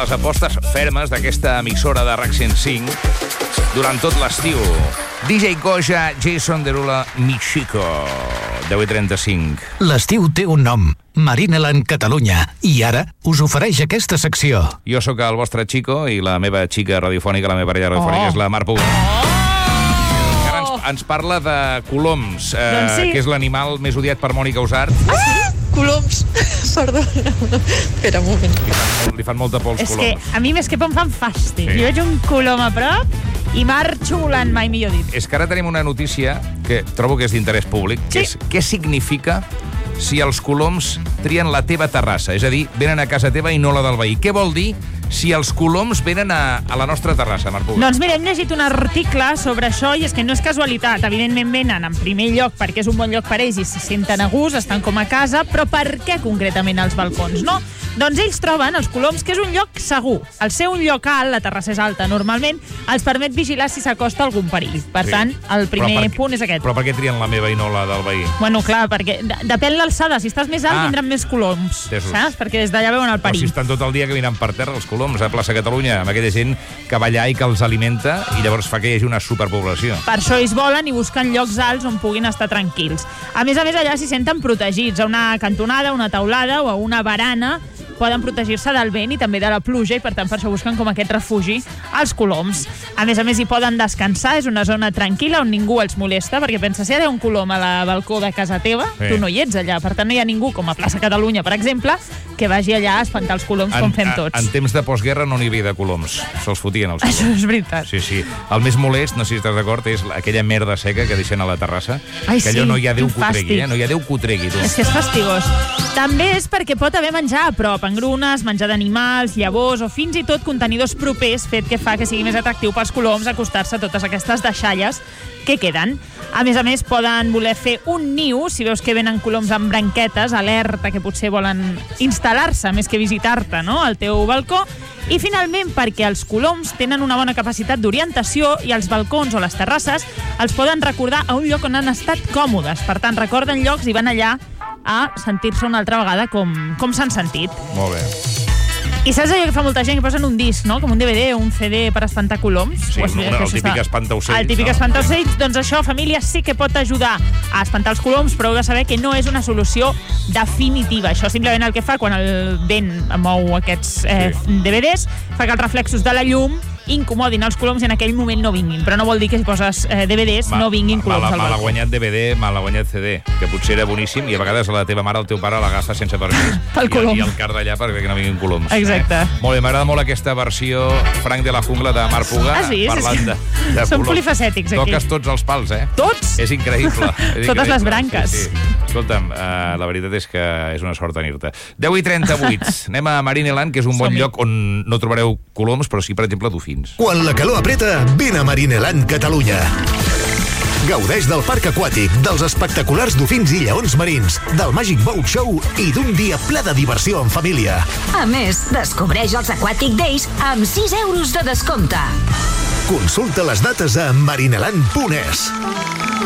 Les apostes fermes d'aquesta emissora de RAC 105 durant tot l'estiu. DJ Goja, Jason Derulo, Michico, 10:35. L'estiu té un nom, Marineland Catalunya, i ara us ofereix aquesta secció. Jo sóc el vostre Chico i la meva xica radiofònica, la meva parella radiofònica és la Mar Puga. Ens parla de coloms, que és l'animal més odiat per Mònica Usart. Coloms, perdona. Espera un moment. Li fan molta por els coloms. És que a mi més que por em fan fàstic. Sí. Jo veig un colom a prop i marxo volant, mai millor dit. És que ara tenim una notícia que trobo que és d'interès públic, que és què significa si els coloms trien la teva terrassa, és a dir, venen a casa teva i no la del veí. Què vol dir si els coloms venen a la nostra terrassa, Marc Puga? Doncs mira, hem llegit un article sobre això i és que no és casualitat. Evidentment venen en primer lloc perquè és un bon lloc per ells i se senten a gust, estan com a casa, però per què concretament als balcons, no? Doncs ells troben, els coloms, que és un lloc segur. Al ser un lloc alt, la terrassa és alta normalment, els permet vigilar si s'acosta algun perill. Per tant, el primer punt és aquest. Però per què trien la meva i no la del veí? Bueno, clar, perquè depèn l'alçada. Si estàs més alt, vindran més coloms, saps? Perquè des d'allà veuen el Però perill. si estan tot el dia caminant per terra, els coloms, a plaça Catalunya, amb aquella gent que va allà i que els alimenta, i llavors fa que hi hagi una superpoblació. Per això ells volen i busquen llocs alts on puguin estar tranquils. A més, allà s'hi senten protegits. A una cantonada, una taulada o a una barana poden protegir-se del vent i també de la pluja i, per tant, per això busquen com aquest refugi als coloms. A més, hi poden descansar. És una zona tranquil·la on ningú els molesta, perquè pensa, si hi ha un colom a la balcó de casa teva, tu no hi ets allà. Per tant, no hi ha ningú, com a plaça Catalunya, per exemple, que vagi allà a espantar els coloms com fem tots. En temps de postguerra no n'hi havia de coloms. Se'ls fotien els coloms. Això és veritat. Sí. El més molest, no sé si estàs d'acord, és aquella merda seca que deixen a la terrassa. Ai, que allò no hi ha Déu quin que ho tregui, fàstic. no hi ha Déu que ho tregui, tu. És que és fastigós. També és perquè pot haver menjar a prop, engrunes, menjar d'animals, llavors o fins i tot contenidors propers, fet que fa que sigui més atractiu pels coloms acostar-se a totes aquestes deixalles que queden. A més, poden voler fer un niu, si veus que venen coloms amb branquetes, alerta que potser volen instal·lar-se més que visitar-te, no?, al teu balcó. I finalment, perquè els coloms tenen una bona capacitat d'orientació i els balcons o les terrasses els poden recordar a un lloc on han estat còmodes. Per tant, recorden llocs i van allà a sentir-se una altra vegada com s'han sentit. Molt bé. I saps allò que fa molta gent que posen un disc, no?, com un DVD o un CD per espantar coloms? Sí, el típic espantaocells. El típic espantaocells. Doncs això, família, sí que pot ajudar a espantar els coloms, però heu de saber que no és una solució definitiva. Això simplement el que fa, quan el vent mou aquests DVDs, fa que els reflexos de la llum incomodin els coloms i en aquell moment no vinguin. Però no vol dir que si poses DVDs no vinguin coloms al balcó. Mal ha guanyat DVD, mal ha guanyat CD, que potser era boníssim i a vegades la teva mare o el teu pare l'agafa sense permís. Pel colom. I el car d'allà perquè no vinguin coloms. Exacte. Molt bé, m'agrada molt aquesta versió Frank de la Jungla de Mar Puga. Parlant de Som coloms. polifacètics, aquí. Toques tots els pals, eh? Tots? És increïble. Totes les branques. Sí. Escolta'm, la veritat és que és una sort tenir-te. 10:38. Anem a Marineland, que és un bon lloc on no trobareu coloms, però sí, per exemple, dofins. Quan la calor apreta, vine a Marineland Catalunya. Gaudeix del parc aquàtic, dels espectaculars dofins i lleons marins, del Magic Boat Show i d'un dia ple de diversió en família. A més, descobreix els Aquatic Days amb 6 euros de descompte. Consulta les dates a marineland.es.